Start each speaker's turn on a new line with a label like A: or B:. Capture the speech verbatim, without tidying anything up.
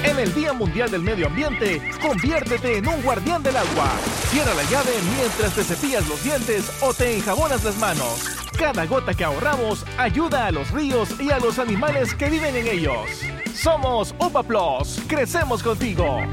A: En el Día Mundial del Medio Ambiente, conviértete en un guardián del agua. Cierra la llave mientras te cepillas los dientes o te enjabonas las manos. Cada gota que ahorramos ayuda a los ríos y a los animales que viven en ellos. Somos UPA Plus. Crecemos contigo.